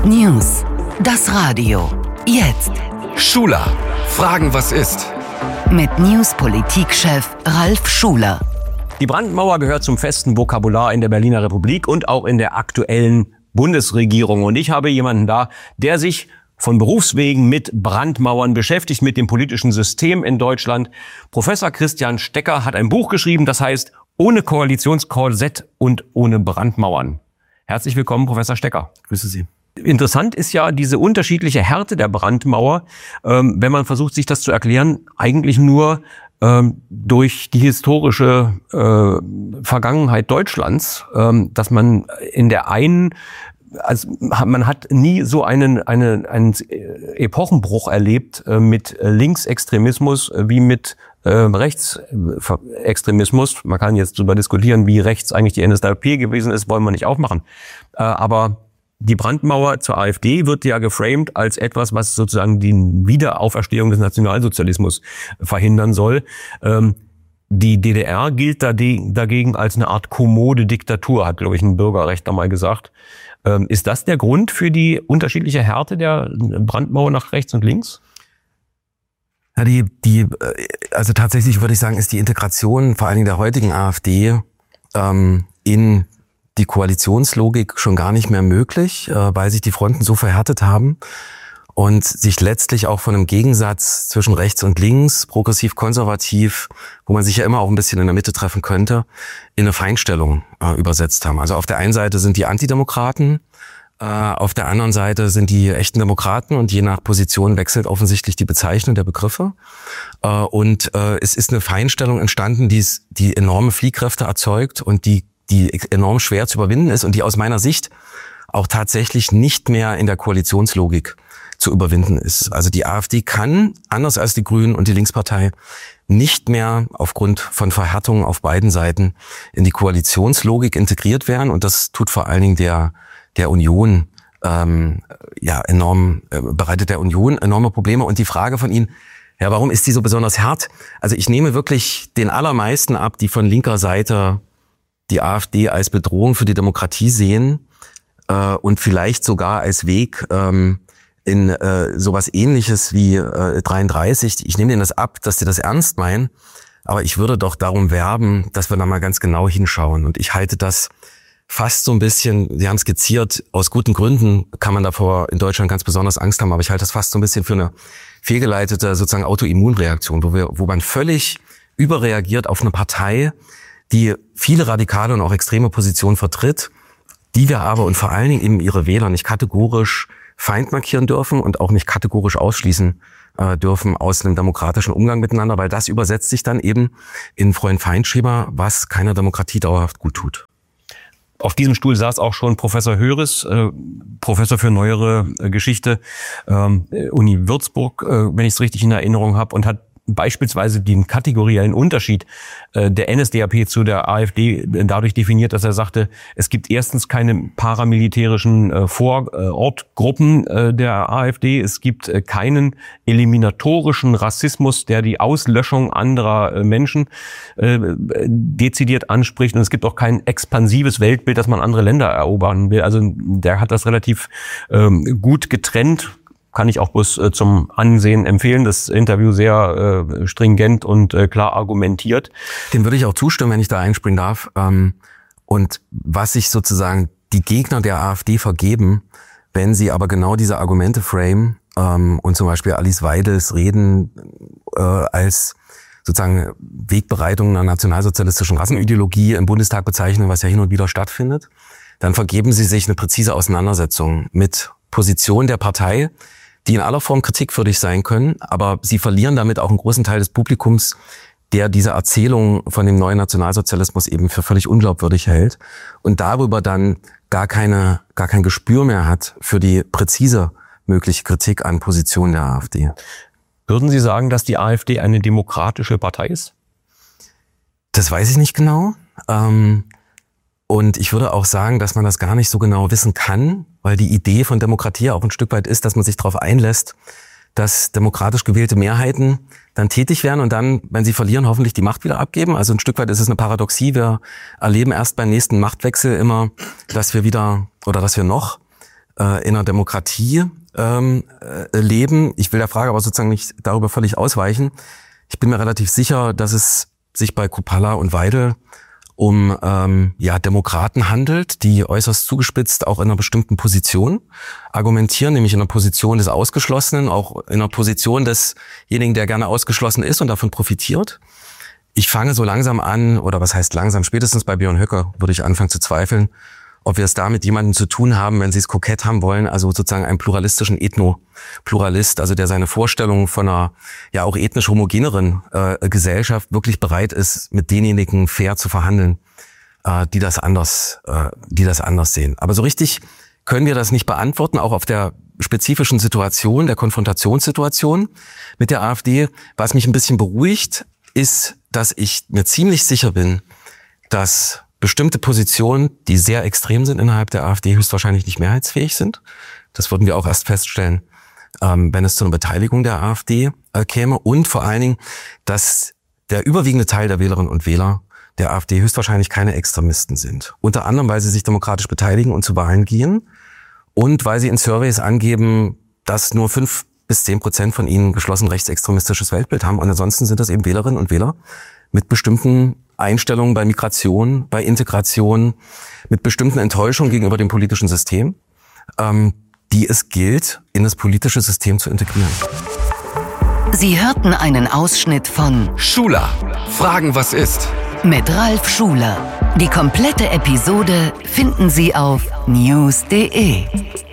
News. Das Radio. Jetzt. Schuler. Fragen, was ist? Mit News-Politikchef Ralf Schuler. Die Brandmauer gehört zum festen Vokabular in der Berliner Republik und auch in der aktuellen Bundesregierung. Und ich habe jemanden da, der sich von Berufswegen mit Brandmauern beschäftigt, mit dem politischen System in Deutschland. Professor Christian Stecker hat ein Buch geschrieben, das heißt Ohne Koalitionskorsett und ohne Brandmauern. Herzlich willkommen, Professor Stecker. Grüße Sie. Interessant ist ja diese unterschiedliche Härte der Brandmauer, wenn man versucht, sich das zu erklären, eigentlich nur durch die historische Vergangenheit Deutschlands, dass man in der einen, also man hat nie so einen Epochenbruch erlebt mit Linksextremismus wie mit Rechtsextremismus. Man kann jetzt darüber diskutieren, wie rechts eigentlich die NSDAP gewesen ist, wollen wir nicht aufmachen. Aber die Brandmauer zur AfD wird ja geframed als etwas, was sozusagen die Wiederauferstehung des Nationalsozialismus verhindern soll. Die DDR gilt dagegen als eine Art kommode Diktatur, hat, glaube ich, ein Bürgerrechtler mal gesagt. Ist das der Grund für die unterschiedliche Härte der Brandmauer nach rechts und links? Ja, also tatsächlich würde ich sagen, ist die Integration vor allen Dingen der heutigen AfD in die Koalitionslogik schon gar nicht mehr möglich, weil sich die Fronten so verhärtet haben und sich letztlich auch von einem Gegensatz zwischen rechts und links, progressiv-konservativ, wo man sich ja immer auch ein bisschen in der Mitte treffen könnte, in eine Feindstellung übersetzt haben. Also auf der einen Seite sind die Antidemokraten, auf der anderen Seite sind die echten Demokraten und je nach Position wechselt offensichtlich die Bezeichnung der Begriffe. Und es ist eine Feindstellung entstanden, die enorme Fliehkräfte erzeugt und die enorm schwer zu überwinden ist und die aus meiner Sicht auch tatsächlich nicht mehr in der Koalitionslogik zu überwinden ist. Also die AfD kann, anders als die Grünen und die Linkspartei, nicht mehr aufgrund von Verhärtungen auf beiden Seiten in die Koalitionslogik integriert werden. Und das tut vor allen Dingen der Union bereitet der Union enorme Probleme. Und die Frage von Ihnen, ja, warum ist die so besonders hart? Also ich nehme wirklich den allermeisten ab, die von linker Seite die AfD als Bedrohung für die Demokratie sehen und vielleicht sogar als Weg in sowas Ähnliches wie 33. Ich nehme denen das ab, dass die das ernst meinen, aber ich würde doch darum werben, dass wir da mal ganz genau hinschauen. Und ich halte das fast so ein bisschen, Sie haben skizziert, aus guten Gründen kann man davor in Deutschland ganz besonders Angst haben, aber ich halte das fast so ein bisschen für eine fehlgeleitete sozusagen Autoimmunreaktion, wo man völlig überreagiert auf eine Partei, die viele radikale und auch extreme Positionen vertritt, die wir aber und vor allen Dingen eben ihre Wähler nicht kategorisch Feind markieren dürfen und auch nicht kategorisch ausschließen dürfen aus einem demokratischen Umgang miteinander, weil das übersetzt sich dann eben in Freund-Feind-Schema, was keiner Demokratie dauerhaft gut tut. Auf diesem Stuhl saß auch schon Professor Höris, Professor für neuere Geschichte, Uni Würzburg, wenn ich es richtig in Erinnerung habe, und hat beispielsweise den kategoriellen Unterschied der NSDAP zu der AfD dadurch definiert, dass er sagte, es gibt erstens keine paramilitärischen Vorortgruppen der AfD, es gibt keinen eliminatorischen Rassismus, der die Auslöschung anderer Menschen dezidiert anspricht, und es gibt auch kein expansives Weltbild, dass man andere Länder erobern will. Also der hat das relativ gut getrennt. Kann ich auch bloß zum Ansehen empfehlen. Das Interview sehr stringent und klar argumentiert. Dem würde ich auch zustimmen, wenn ich da einspringen darf. Und was sich sozusagen die Gegner der AfD vergeben, wenn sie aber genau diese Argumente framen und zum Beispiel Alice Weidels Reden als sozusagen Wegbereitung einer nationalsozialistischen Rassenideologie im Bundestag bezeichnen, was ja hin und wieder stattfindet, dann vergeben sie sich eine präzise Auseinandersetzung mit Position der Partei, die in aller Form kritikwürdig sein können, aber sie verlieren damit auch einen großen Teil des Publikums, der diese Erzählung von dem neuen Nationalsozialismus eben für völlig unglaubwürdig hält und darüber dann gar kein Gespür mehr hat für die präzise mögliche Kritik an Positionen der AfD. Würden Sie sagen, dass die AfD eine demokratische Partei ist? Das weiß ich nicht genau. Und ich würde auch sagen, dass man das gar nicht so genau wissen kann, weil die Idee von Demokratie auch ein Stück weit ist, dass man sich darauf einlässt, dass demokratisch gewählte Mehrheiten dann tätig werden und dann, wenn sie verlieren, hoffentlich die Macht wieder abgeben. Also ein Stück weit ist es eine Paradoxie. Wir erleben erst beim nächsten Machtwechsel immer, dass wir noch in einer Demokratie leben. Ich will der Frage aber sozusagen nicht darüber völlig ausweichen. Ich bin mir relativ sicher, dass es sich bei Kupala und Weidel um Demokraten handelt, die äußerst zugespitzt auch in einer bestimmten Position argumentieren, nämlich in einer Position des Ausgeschlossenen, auch in einer Position desjenigen, der gerne ausgeschlossen ist und davon profitiert. Ich fange so langsam an, oder was heißt langsam, spätestens bei Björn Höcke würde ich anfangen zu zweifeln, ob wir es da mit jemandem zu tun haben, wenn Sie es kokett haben wollen, also sozusagen einen pluralistischen Ethno-Pluralist, also der seine Vorstellungen von einer ja auch ethnisch homogeneren Gesellschaft wirklich bereit ist, mit denjenigen fair zu verhandeln, die das anders sehen. Aber so richtig können wir das nicht beantworten, auch auf der spezifischen Situation, der Konfrontationssituation mit der AfD. Was mich ein bisschen beruhigt, ist, dass ich mir ziemlich sicher bin, dass bestimmte Positionen, die sehr extrem sind innerhalb der AfD, höchstwahrscheinlich nicht mehrheitsfähig sind. Das würden wir auch erst feststellen, wenn es zu einer Beteiligung der AfD käme. Und vor allen Dingen, dass der überwiegende Teil der Wählerinnen und Wähler der AfD höchstwahrscheinlich keine Extremisten sind. Unter anderem, weil sie sich demokratisch beteiligen und zu Wahlen gehen und weil sie in Surveys angeben, dass nur 5-10% von ihnen geschlossen rechtsextremistisches Weltbild haben. Und ansonsten sind das eben Wählerinnen und Wähler mit bestimmten Einstellungen bei Migration, bei Integration, mit bestimmten Enttäuschungen gegenüber dem politischen System, die es gilt, in das politische System zu integrieren. Sie hörten einen Ausschnitt von Schuler, Fragen, was ist? Mit Ralf Schuler. Die komplette Episode finden Sie auf news.de.